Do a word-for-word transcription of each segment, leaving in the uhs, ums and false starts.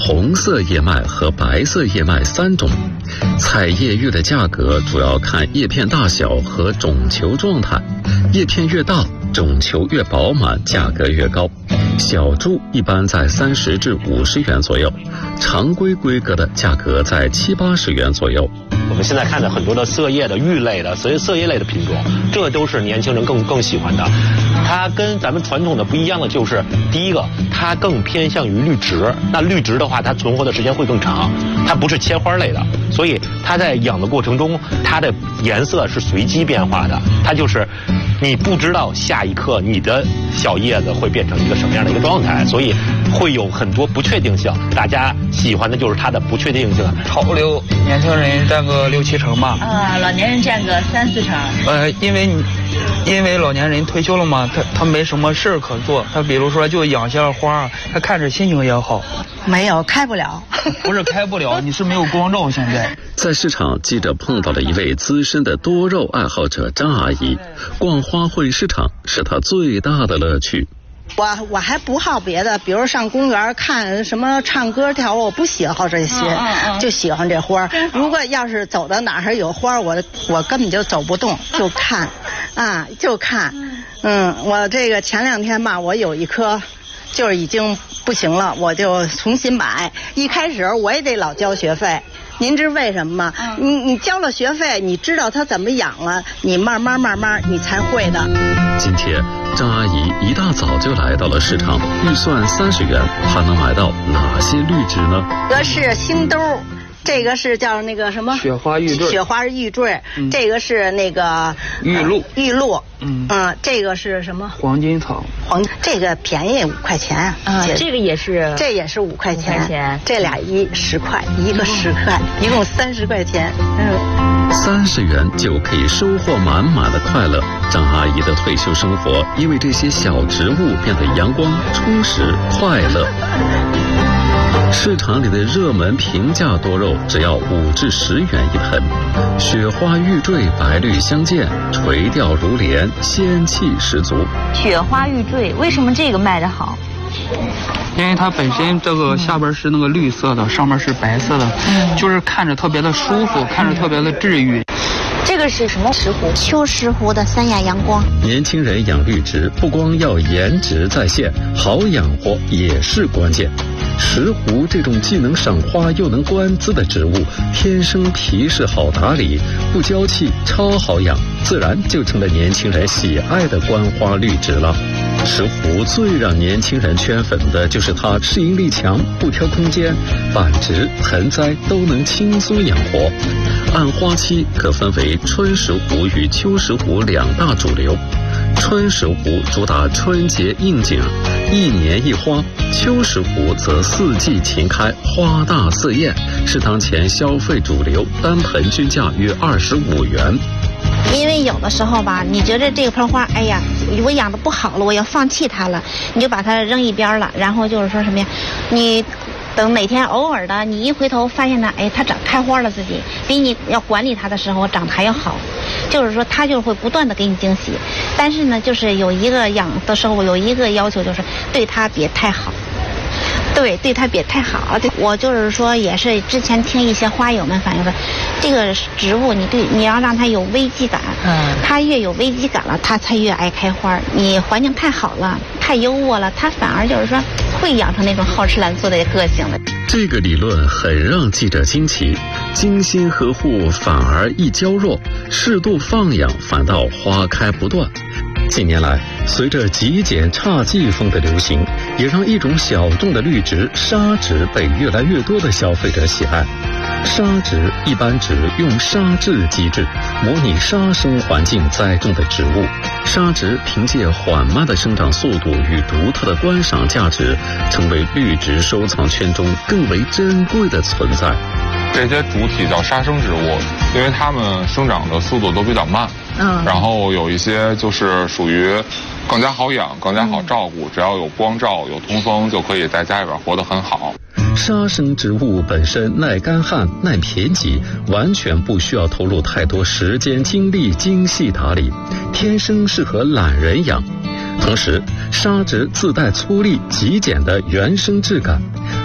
红色叶脉和白色叶脉三种。菜叶玉的价格主要看叶片大小和种球状态，叶片越大，种球越饱满，价格越高。小株一般在三十至五十元左右，常规规格的价格在七八十元左右。 我们现在看的很多的色叶的玉类的，所以色叶类的品种，这都是年轻人更更喜欢的。它跟咱们传统的不一样的就是，第一个，它更偏向于绿植。那绿植的话，它存活的时间会更长，它不是切花类的，所以它在养的过程中，它的颜色是随机变化的。它就是你不知道下一刻你的小叶子会变成一个什么样的一个状态，所以会有很多不确定性。大家喜欢的就是它的不确定性。 潮流年轻人占个六七成吧。 啊，老年人占个三四成。 呃，因为你因为老年人退休了嘛，他他没什么事儿可做，他比如说就养些花，他看着心情也好。 没有，开不了。 不是开不了，你是没有光照。现在在市场，记者碰到了一位资深的多肉爱好者张阿姨。逛花卉市场是她最大的乐趣。 我我还不好别的，比如上公园看什么唱歌跳舞，我不喜好这些，嗯嗯、就喜欢这花。如果要是走到哪儿有花，我我根本就走不动，就看，啊就看。嗯，我这个前两天吧，我有一棵，就是已经不行了，我就重新买。一开始我也得老交学费。您知为什么吗？嗯、你你交了学费，你知道它怎么养了，你慢慢慢慢你才会的。 今天张阿姨一大早就来到了市场，预算三十元，她能买到哪些绿植呢？ 这个是星兜，这个是叫那个什么？ 雪花玉坠。 雪花玉坠，嗯、这个是那个玉露。 呃、玉露， 嗯嗯、呃，这个是什么？ 黄金草。 黄这个便宜五块钱啊，这个也是， 这也是五块钱， 块钱这俩一十块，一个十块，一共三十块钱。嗯， 三十元就可以收获满满的快乐。张阿姨的退休生活因为这些小植物变得阳光、充实、快乐。市场里的热门平价多肉只要五至十元一盆，雪花玉坠白绿相间，垂钓如莲，仙气十足。 雪花玉坠为什么这个卖得好？ 因为它本身这个下边是那个绿色的，上面是白色的，嗯、就是看着特别的舒服，看着特别的治愈。 这个是什么石斛？ 秋石斛的三亚阳光。 年轻人养绿植不光要颜值在线，好养活也是关键。石斛这种既能赏花又能观姿的植物，天生皮势好打理，不娇气，超好养，自然就成了年轻人喜爱的观花绿植了。石斛最让年轻人圈粉的就是它适应力强，不挑空间，繁殖盆栽都能轻松养活。按花期可分为春石斛与秋石斛两大主流。春石斛主打春节应景，一年一花；秋石斛则四季勤开，花大色艳，是当前消费主流，单盆均价约二十五元。 因为有的时候吧，你觉得这盆花，哎呀，我养的不好了，我要放弃它了，你就把它扔一边了，然后就是说什么呀，你等哪天偶尔的，你一回头发现它，哎，它长开花了，自己比你要管理它的时候长得还要好。就是说它就会不断的给你惊喜，但是呢，就是有一个养的时候有一个要求，就是对它别太好。对，对它别太好。对，我就是说，也是之前听一些花友们反映说，这个植物你对你要让它有危机感，嗯，它越有危机感了，它才越爱开花。你环境太好了，太优渥了，它反而就是说会养成那种好吃懒做的个性的。 这个理论很让记者惊奇，精心呵护反而易娇弱，适度放养反倒花开不断。近年来，随着极简侘寂风的流行，也让一种小众的绿植沙植被越来越多的消费者喜爱。沙植一般指用沙质机制模拟沙生环境栽种的植物。沙植凭借缓慢的生长速度与独特的观赏价值，成为绿植收藏圈中更为珍贵的存在。 这些主体叫沙生植物，因为它们生长的速度都比较慢，嗯，然后有一些就是属于更加好养、更加好照顾，嗯、只要有光照、有通风，就可以在家里边活得很好。 沙生植物本身耐干旱、耐贫瘠，完全不需要投入太多时间精力精细打理，天生适合懒人养。同时，沙植自带粗粝、极简的原生质感，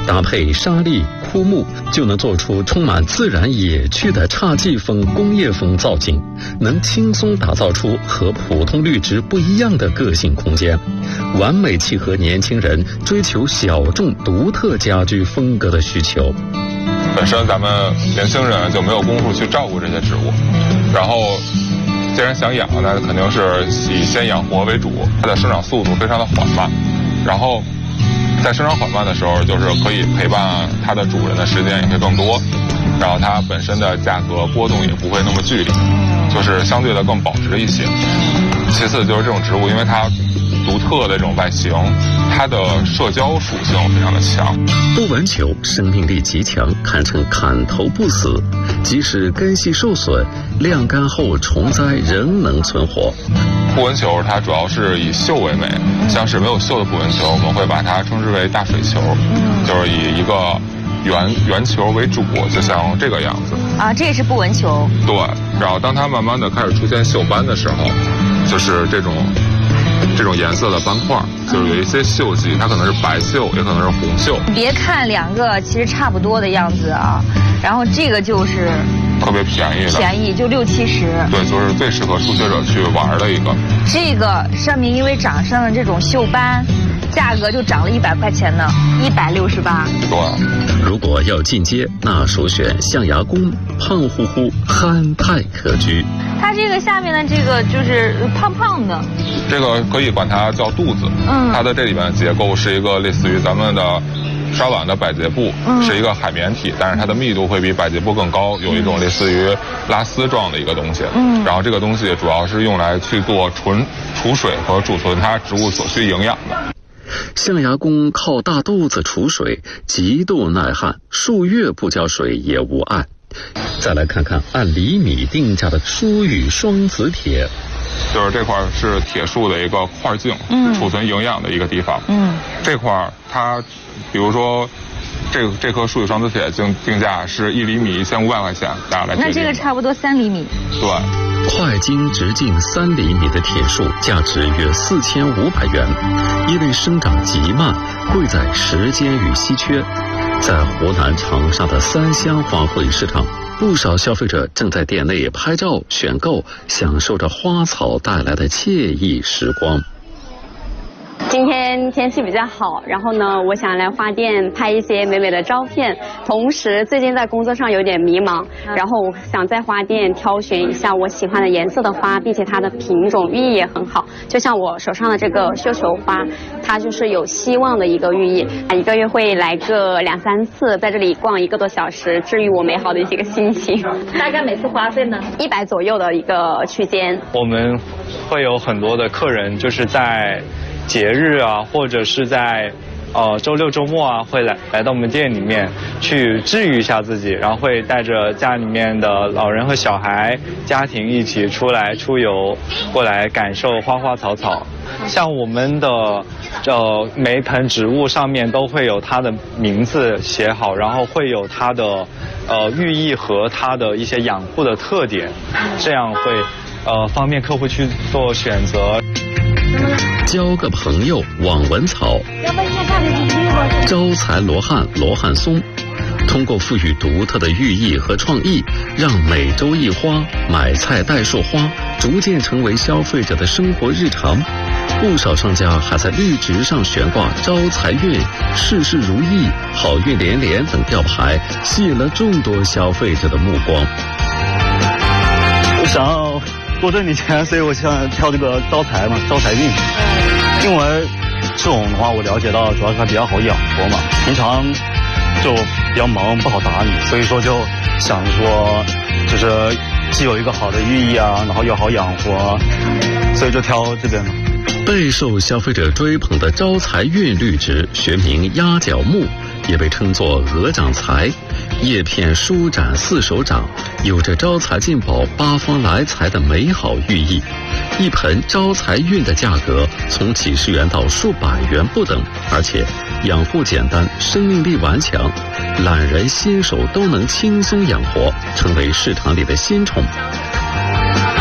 搭配沙砾、枯木，就能做出充满自然野趣的侘寂风、工业风造景，能轻松打造出和普通绿植不一样的个性空间，完美契合年轻人追求小众独特家居风格的需求。 本身咱们年轻人就没有功夫去照顾这些植物，然后既然想养，那肯定是以先养活为主。它的生长速度非常的缓慢，然后在生长缓慢的时候，就是可以陪伴它的主人的时间也会更多，然后它本身的价格波动也不会那么剧烈，就是相对的更保值一些。其次就是这种植物，因为它独特的这种外形，它的社交属性非常的强。 不纹球生命力极强，堪称砍头不死，即使根系受损，晾干后重栽仍能存活。 不纹球它主要是以秀为美，像是没有秀的不纹球，我们会把它称之为大水球，就是以一个圆圆球为主，就像这个样子。 啊，这也是不纹球。 对，然后当它慢慢的开始出现锈斑的时候，就是这种这种颜色的斑块，就是有一些锈迹，它可能是白锈，也可能是红锈。 别看两个其实差不多的样子啊，然后这个就是特别便宜的， 便宜就六七十。 对，就是最适合初学者去玩的一个。 这个上面因为长上了这种锈斑，价格就涨了一百块钱呢，一百六十八。 对， 如果要进阶，那首选象牙宫，胖乎乎，憨态可掬。 它这个下面的这个就是胖胖的， 这个可以管它叫肚子。嗯，它的这里面结构是一个类似于咱们的稍晚的百节布，嗯、是一个海绵体，但是它的密度会比百节布更高，有一种类似于拉丝状的一个东西。嗯，然后这个东西主要是用来去做纯储水和储存它植物所需营养的。 象牙宫靠大肚子储水，极度耐旱，数月不浇水也无碍。再来看看按厘米定价的疏羽双子铁， 就是这块是铁树的一个块茎，嗯，储存营养的一个地方。嗯，这块它，比如说，这这棵疏羽双子铁定定价是一厘米一千五百块钱，大家来决定。 那这个差不多三厘米。 对， 块茎直径三厘米的铁树，价值约四千五百元，因为生长极慢，贵在时间与稀缺。在湖南长沙的三湘花卉市场，不少消费者正在店内拍照选购，享受着花草带来的惬意时光。 今天天气比较好，然后呢，我想来花店拍一些美美的照片。同时，最近在工作上有点迷茫，然后我想在花店挑选一下我喜欢的颜色的花，并且它的品种寓意也很好。就像我手上的这个绣球花，它就是有希望的一个寓意。一个月会来个两三次，在这里逛一个多小时，治愈我美好的一个心情。 大概每次花费呢？ 一百左右的一个区间。 我们会有很多的客人，就是在节日啊，或者是在呃周六周末啊，会来来到我们店里面去治愈一下自己，然后会带着家里面的老人和小孩家庭一起出来出游，过来感受花花草草。像我们的呃每一盆植物上面都会有它的名字写好，然后会有它的呃寓意和它的一些养护的特点，这样会呃方便客户去做选择。 交个朋友，网纹草，招财罗汉、罗汉松，通过赋予独特的寓意和创意，让每周一花、买菜带束花逐渐成为消费者的生活日常。不少商家还在绿植上悬挂招财运、事事如意、好运连连等吊牌，吸引了众多消费者的目光。 我想要多挣点钱，所以我想挑这个招财嘛，招财运。因为这种的话，我了解到主要是它比较好养活嘛，平常就比较忙，不好打理，所以说就想说，就是既有一个好的寓意啊，然后又好养活，所以就挑这边了。 备受消费者追捧的招财运绿植，学名鸭脚木，也被称作鹅掌财，叶片舒展四手掌，有着招财进宝、八方来财的美好寓意。一盆招财运的价格从几十元到数百元不等，而且养护简单，生命力顽强，懒人新手都能轻松养活，成为市场里的新宠。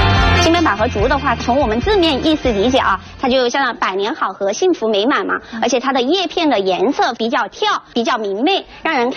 青梅百合竹的话，从我们字面意思理解啊，它就像百年好合、幸福美满嘛。而且它的叶片的颜色比较跳，比较明媚，让人看